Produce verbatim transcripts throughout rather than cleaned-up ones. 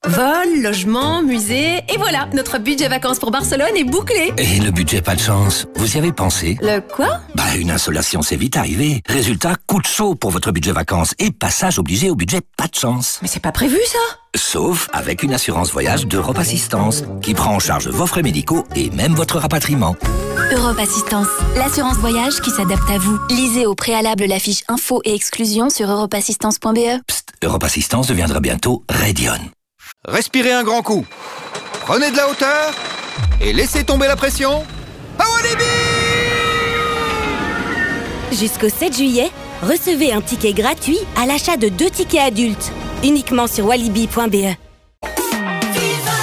Vol, logement, musée, et voilà, notre budget vacances pour Barcelone est bouclé. Et le budget pas de chance, vous y avez pensé? Le quoi? Bah, une insolation, c'est vite arrivé. Résultat, coup de chaud pour votre budget vacances et passage obligé au budget pas de chance. Mais c'est pas prévu ça? Sauf avec une assurance voyage d'Europe Assistance, qui prend en charge vos frais médicaux et même votre rapatriement. Europe Assistance, l'assurance voyage qui s'adapte à vous. Lisez au préalable la fiche info et exclusion sur europe assistance point b e. Psst, Europe Assistance deviendra bientôt Radion. Respirez un grand coup. Prenez de la hauteur et laissez tomber la pression. À Walibi! Jusqu'au sept juillet, recevez un ticket gratuit à l'achat de deux tickets adultes. Uniquement sur walibi point b e. Viva,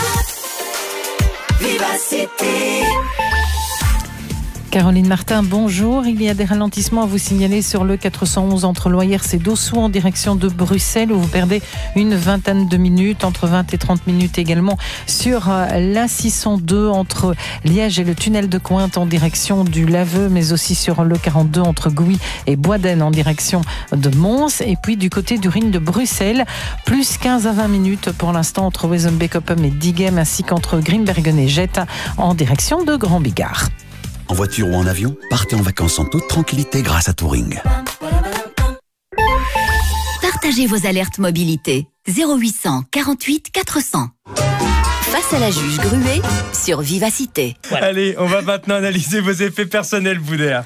Vivacité. Caroline Martin, bonjour. Il y a des ralentissements à vous signaler sur le quatre cent onze entre Loyers et Dossou en direction de Bruxelles où vous perdez une vingtaine de minutes, entre vingt et trente minutes également sur l'A six cent deux entre Liège et le tunnel de Cointe en direction du Laveux, mais aussi sur le quarante-deux entre Gouy et Boisden en direction de Mons. Et puis du côté du ring de Bruxelles, plus quinze à vingt minutes pour l'instant entre Wezenbeek-Oppem et Diegem ainsi qu'entre Grimbergen et Jette en direction de Grand Bigard. En voiture ou en avion, partez en vacances en toute tranquillité grâce à Touring. Partagez vos alertes mobilité. zéro huit cent quarante-huit quatre cents. Face à la juge Gruet sur Vivacité. Voilà. Allez, on va maintenant analyser vos effets personnels, Boudère.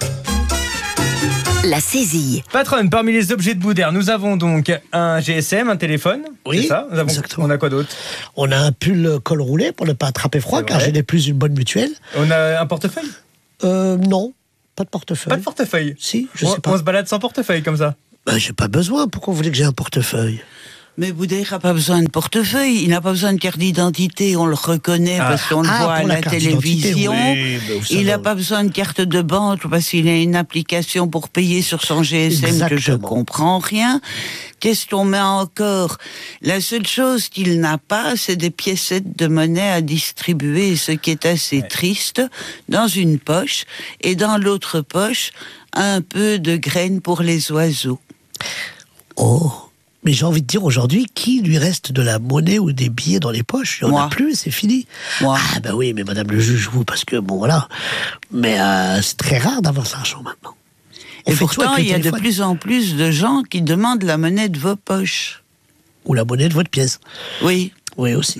La saisie. Patronne, parmi les objets de Boudère, nous avons donc un G S M, un téléphone. Oui, c'est ça. Nous avons, exactement. On a quoi d'autre? On a un pull col roulé pour ne pas attraper froid, car je n'ai plus une bonne mutuelle. On a un portefeuille? Euh, non, pas de portefeuille. Pas de portefeuille? Si, je on, sais pas. On se balade sans portefeuille comme ça? Ben, j'ai pas besoin. Pourquoi vous voulez que j'ai un portefeuille? Mais Boudère n'a pas besoin de portefeuille, il n'a pas besoin de carte d'identité, on le reconnaît ah. parce qu'on le ah, voit à la, la télévision. Oui, il n'a pas besoin de carte de banque parce qu'il a une application pour payer sur son G S M. Exactement. Que je comprends rien. Qu'est-ce qu'on met encore? La seule chose qu'il n'a pas, c'est des piécettes de monnaie à distribuer, ce qui est assez ouais. triste, dans une poche, et dans l'autre poche, un peu de graines pour les oiseaux. Oh! Mais j'ai envie de dire aujourd'hui, qui lui reste de la monnaie ou des billets dans les poches? Il n'y en a plus, c'est fini. Moi. Ah ben oui, mais madame le juge, vous, parce que bon voilà. Mais euh, c'est très rare d'avoir cet argent maintenant. On Et pourtant, il y a de plus en plus de gens qui demandent la monnaie de vos poches. Ou la monnaie de votre pièce. Oui. Oui aussi.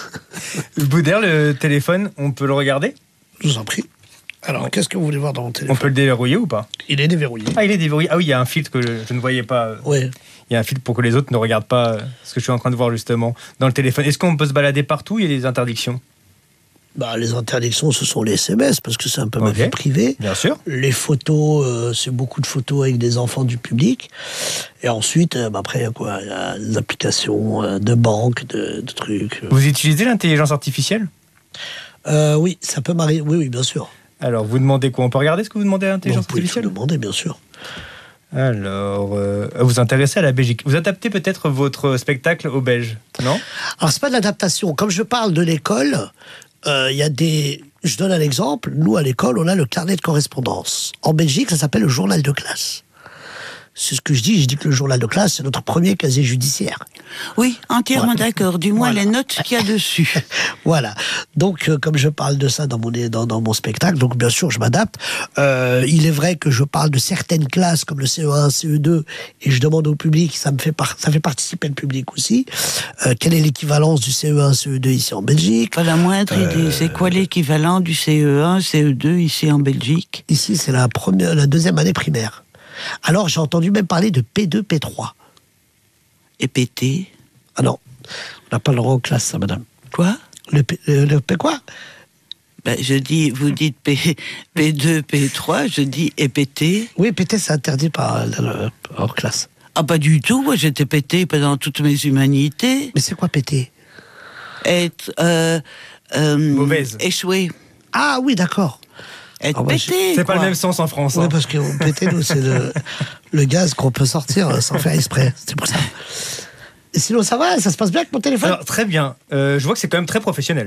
Boudère, le téléphone, on peut le regarder? Je vous en prie. Alors, bon. Qu'est-ce que vous voulez voir dans mon téléphone? On peut le déverrouiller ou pas? Il est déverrouillé. Ah, il est déverrouillé. Ah oui, il y a un filtre que je, je ne voyais pas. Oui. Il y a un filtre pour que les autres ne regardent pas ce que je suis en train de voir justement dans le téléphone. Est-ce qu'on peut se balader partout? Il y a des interdictions? Bah, les interdictions, ce sont les S M S, parce que c'est un peu okay. ma vie privée. Bien sûr. Les photos, euh, c'est beaucoup de photos avec des enfants du public. Et ensuite, euh, bah, après, il y a quoi? Il y a des applications euh, de banque, de, de trucs. Vous utilisez l'intelligence artificielle? euh, Oui, ça peut m'arriver. Oui, oui, bien sûr. Alors, vous demandez quoi? On peut regarder ce que vous demandez à l'intelligence bon, artificielle? Vous pouvez le demander, bien sûr. Alors, euh, vous vous intéressez à la Belgique. Vous adaptez peut-être votre spectacle au belge, non? Alors, c'est pas de l'adaptation. Comme je parle de l'école, il euh, y a des... Je donne un exemple. Nous, à l'école, on a le carnet de correspondance. En Belgique, ça s'appelle le journal de classe. C'est ce que je dis. Je dis que le journal de classe, c'est notre premier casier judiciaire. Oui, entièrement voilà. D'accord. Du moins, voilà. Les notes qu'il y a dessus. Voilà. Donc, euh, comme je parle de ça dans mon, dans, dans mon spectacle, donc bien sûr, je m'adapte. Euh, il est vrai que je parle de certaines classes, comme le C E un, C E deux, et je demande au public, ça me fait, par, ça fait participer le public aussi, euh, quelle est l'équivalence du C E un, C E deux ici en Belgique? Pas la moindre euh, idée. C'est quoi l'équivalent du C E un, C E deux ici en Belgique? Ici, c'est la, première, la deuxième année primaire. Alors, j'ai entendu même parler de P deux, P trois. Et P T? Ah non, on n'a pas le droit en classe, ça, madame. Quoi? Le P, euh, le P quoi? Ben, je dis, vous dites P, P2, P trois, je dis et P T. Oui, P T, c'est interdit par euh, hors classe. Ah, pas du tout, moi j'étais P T pendant toutes mes humanités. Mais c'est quoi P T? Être... Euh, euh, Mauvaise. Échoué. Ah oui, d'accord. Être ah, ouais, pété. C'est pas le même sens en France. Oui, hein. parce que pété, nous, c'est le, le gaz qu'on peut sortir sans faire exprès. C'est pour ça. Et sinon, ça va? Ça se passe bien avec mon téléphone? Alors, très bien. Euh, je vois que c'est quand même très professionnel.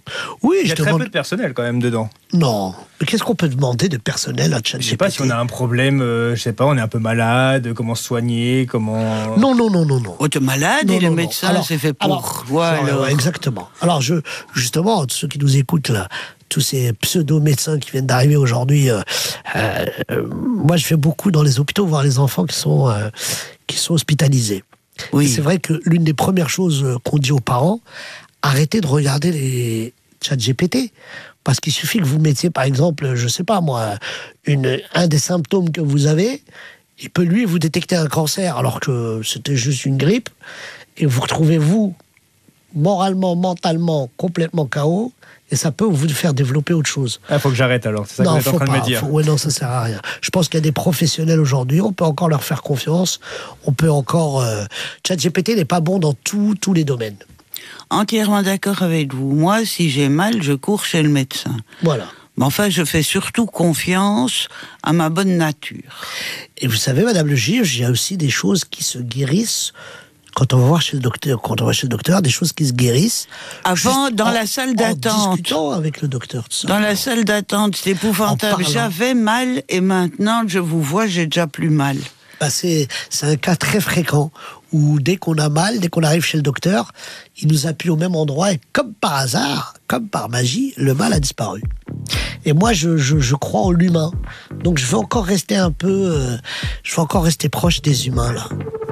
Oui, Il y je a très demande... peu de personnel quand même dedans. Non, mais qu'est-ce qu'on peut demander de personnel à ChatGPT? Je sais pas si on a un problème, euh, je sais pas, on est un peu malade, comment se soigner, comment... Non, non, non, non, non. Oh, t'es malade Non, et le non, médecin, alors, c'est fait pour. alors, Voilà. ouais, ouais, exactement. Alors, je, justement, ceux qui nous écoutent là, tous ces pseudo-médecins qui viennent d'arriver aujourd'hui, euh, euh, moi, je fais beaucoup dans les hôpitaux voir les enfants qui sont, euh, qui sont hospitalisés. Oui. Et c'est vrai que l'une des premières choses qu'on dit aux parents, arrêtez de regarder les ChatGPT. Parce qu'il suffit que vous mettiez, par exemple, je sais pas moi, une, un des symptômes que vous avez, il peut lui vous détecter un cancer alors que c'était juste une grippe, et vous retrouvez vous, moralement, mentalement, complètement K O, et ça peut vous faire développer autre chose. Ah, faut que j'arrête alors, c'est ça que Non, vous êtes en faut train pas, de me dire. faut- ouais, non, ça sert à rien. Je pense qu'il y a des professionnels aujourd'hui, on peut encore leur faire confiance, on peut encore... Euh, ChatGPT n'est pas bon dans tous tous les domaines. Entièrement d'accord avec vous. Moi, si j'ai mal, je cours chez le médecin. Voilà. Mais enfin, je fais surtout confiance à ma bonne nature. Et vous savez, Madame le juge, il y a aussi des choses qui se guérissent quand on va voir chez le docteur, quand on va chez le docteur, des choses qui se guérissent. Avant, juste dans en- la salle En d'attente. discutant avec le docteur. tout ça. Dans la salle d'attente, c'est épouvantable. En parlant. J'avais mal et maintenant, je vous vois, j'ai déjà plus mal. Bah, c'est, c'est un cas très fréquent où dès qu'on a mal, dès qu'on arrive chez le docteur, il nous appuie au même endroit et comme par hasard, comme par magie, le mal a disparu. Et moi, je, je, je crois en l'humain. Donc je veux encore rester un peu... euh, je veux encore rester proche des humains, là.